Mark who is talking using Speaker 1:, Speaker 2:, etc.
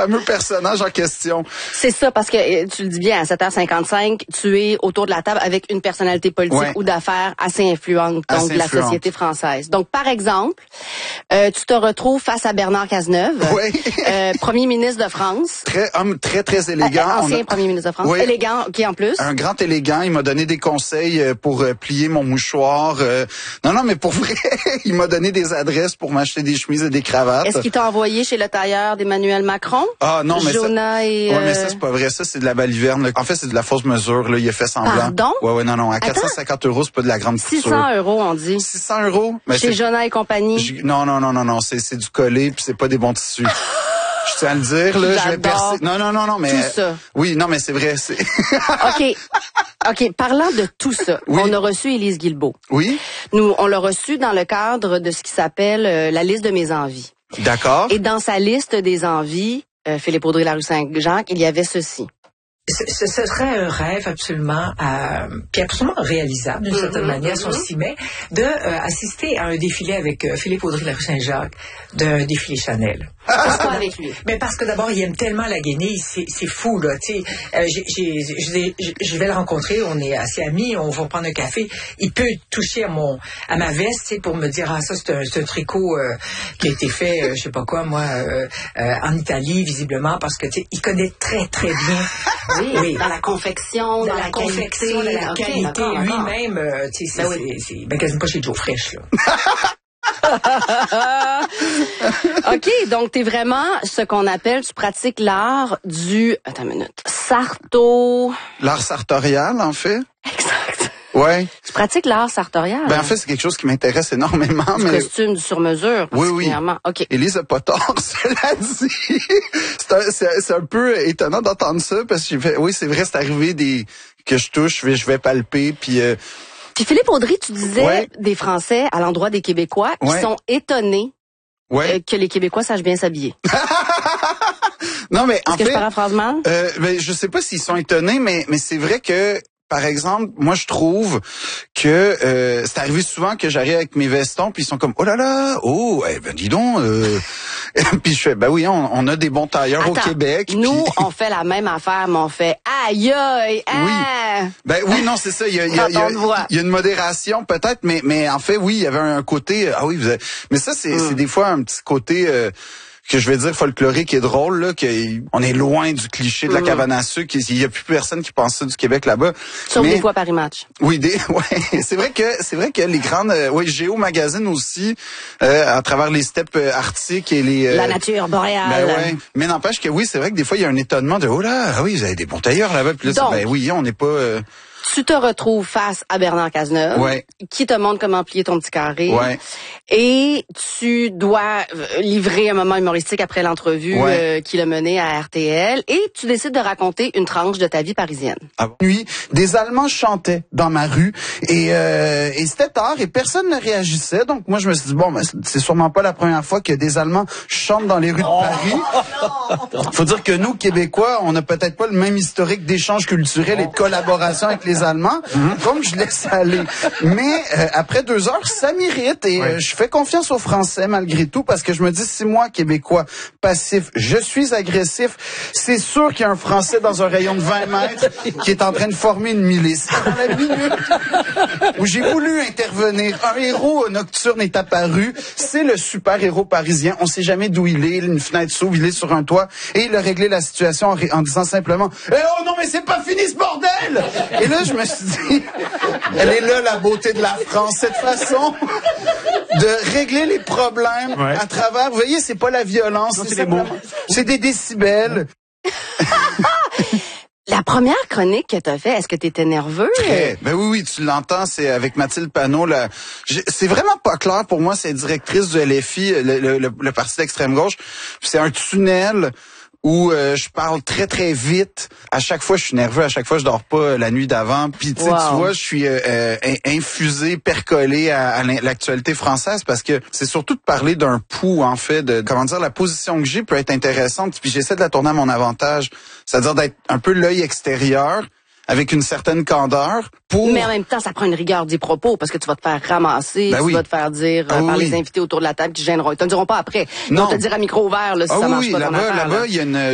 Speaker 1: fameux personnage en question.
Speaker 2: C'est ça, parce que tu le dis bien, à 7h55, tu es autour de la table avec une personnalité politique ou d'affaires assez influente, donc de la société française. Donc, par exemple, tu te retrouves face à Bernard Cazeneuve, premier ministre de France.
Speaker 1: Homme très élégant.
Speaker 2: Ancien premier ministre de France. Élégant, OK, en plus.
Speaker 1: Un grand élégant. Il m'a donné des conseils pour plier mon mouchoir. Non, mais pour vrai, il m'a donné des adresses pour m'acheter des chemises et des cravates.
Speaker 2: Est-ce qu'il t'a envoyé chez le tailleur d'Emmanuel Macron?
Speaker 1: Ah non, mais
Speaker 2: Jonah
Speaker 1: mais ça, c'est pas vrai. Ça, c'est de la baliverne. Là. En fait, c'est de la fausse mesure. Là. Il a fait semblant.
Speaker 2: Pardon?
Speaker 1: Ouais, non. À 450 €, c'est pas de la grande couture.
Speaker 2: 600 €, on dit.
Speaker 1: 600 €? Mais
Speaker 2: chez Jonah et compagnie?
Speaker 1: Non. C'est du collé, puis c'est pas des bons tissus. Je tiens à le dire, là. Je vais percer. Non, mais.
Speaker 2: Tout ça.
Speaker 1: Oui, non, mais c'est vrai.
Speaker 2: OK. Parlant de tout ça, on a reçu Élise Guilbeault.
Speaker 1: Oui.
Speaker 2: Nous, on l'a reçue dans le cadre de ce qui s'appelle la liste de mes envies.
Speaker 1: D'accord.
Speaker 2: Et dans sa liste des envies, Philippe Audrey Larue-Saint-Jacques, il y avait ceci.
Speaker 3: Ce serait un rêve absolument, puis absolument réalisable d'une certaine manière, si on s'y met, de assister à un défilé avec Philippe Audrey Larue-Saint-Jacques, d'un défilé Chanel.
Speaker 2: Pourquoi avec lui?
Speaker 3: Mais parce que d'abord, il aime tellement la Guinée, c'est fou, là, tu sais. Je vais le rencontrer, on est assez amis, on va prendre un café. Il peut toucher à ma veste, tu sais, pour me dire, ça, c'est un tricot qui a été fait, je sais pas quoi, moi, en Italie, visiblement, parce que, tu sais, il connaît très, très bien.
Speaker 2: Oui, dans la confection, dans la
Speaker 3: confection,
Speaker 2: qualité.
Speaker 3: Dans la qualité lui-même, tu sais, c'est quasiment pas chez Joe Fresh, là.
Speaker 2: OK, donc t'es vraiment ce qu'on appelle, tu pratiques l'art du... Attends une minute.
Speaker 1: L'art sartorial, en fait.
Speaker 2: Exact.
Speaker 1: Ouais.
Speaker 2: Tu pratiques l'art sartorial.
Speaker 1: En fait, c'est quelque chose qui m'intéresse énormément.
Speaker 2: Du costume, du sur-mesure, particulièrement.
Speaker 1: Oui.
Speaker 2: OK.
Speaker 1: Élise a pas tort, cela dit. C'est un peu étonnant d'entendre ça, parce que oui, c'est vrai, c'est arrivé que je touche, je vais palper, puis...
Speaker 2: Puis Philippe Audrey, tu disais des Français à l'endroit des Québécois qui sont étonnés que les Québécois sachent bien s'habiller.
Speaker 1: Non, mais en fait...
Speaker 2: Est-ce que je paraphrase mal?
Speaker 1: Je sais pas s'ils sont étonnés, mais c'est vrai que, par exemple, moi je trouve que c'est arrivé souvent que j'arrive avec mes vestons, puis ils sont comme dis donc. Puis je fais oui, on a des bons tailleurs au Québec.
Speaker 2: Nous, on fait la même affaire, mais on fait aïe.
Speaker 1: Oui. Oui, non, c'est ça. Il y a une modération peut-être, mais en fait, oui, il y avait un côté. Mais ça, c'est des fois un petit côté. Que je vais dire folklorique et drôle, là, qu'on est loin du cliché de la cabane à sucre. Il y a plus personne qui pense ça du Québec là-bas.
Speaker 2: Sauf des fois Paris Match.
Speaker 1: Oui, c'est vrai que les grandes, Géo Magazine aussi, à travers les steppes arctiques et les...
Speaker 2: la nature boréale.
Speaker 1: Mais n'empêche que c'est vrai que des fois, il y a un étonnement de, vous avez des bons tailleurs là-bas. Puis là, on n'est pas...
Speaker 2: Tu te retrouves face à Bernard Cazeneuve, qui te montre comment plier ton petit carré. Et tu dois livrer un moment humoristique après l'entrevue qu'il a menée à RTL. Et tu décides de raconter une tranche de ta vie parisienne.
Speaker 1: Nuit, des Allemands chantaient dans ma rue et c'était tard et personne ne réagissait. Donc moi je me suis dit c'est sûrement pas la première fois que des Allemands chantent dans les rues de Paris. Faut dire que nous Québécois, on n'a peut-être pas le même historique d'échange culturel et de collaboration avec les Allemands. Donc je laisse aller. Mais après 2 heures, ça m'irrite et je fais confiance aux Français malgré tout parce que je me dis si moi Québécois passif, je suis agressif, c'est sûr qu'il y a un Français dans un rayon de 20 mètres qui est en train de former une milice. Dans la minute où j'ai voulu intervenir, un héros nocturne est apparu. C'est le super-héros parisien. On sait jamais d'où il est. Une fenêtre s'ouvre, il est sur un toit. Et il a réglé la situation en disant simplement « oh non, mais c'est pas fini ce bordel !» Et là, je me suis dit, elle est là la beauté de la France. Cette façon de régler les problèmes à travers... Vous voyez, c'est pas la violence. C'est des décibels.
Speaker 2: La première chronique que t'as fait, est-ce que t'étais nerveux?
Speaker 1: Oui, tu l'entends, c'est avec Mathilde Panot. C'est vraiment pas clair pour moi, c'est directrice du LFI, le parti d'extrême gauche. C'est un tunnel où je parle très très vite. À chaque fois, je suis nerveux. À chaque fois, je dors pas la nuit d'avant. Puis tu vois, je suis infusé, percolé à l'actualité française parce que c'est surtout de parler d'un pouls en fait, de la position que j'ai peut être intéressante. Puis j'essaie de la tourner à mon avantage, c'est-à-dire d'être un peu l'œil extérieur avec une certaine candeur pour...
Speaker 2: Mais en même temps, ça prend une rigueur des propos parce que tu vas te faire ramasser, tu vas te faire dire par les invités autour de la table qui gêneront. Ils te le diront pas après. Ils vont te dire à micro ouvert si ça marche pas ton affaire.
Speaker 1: Là-bas, il y a une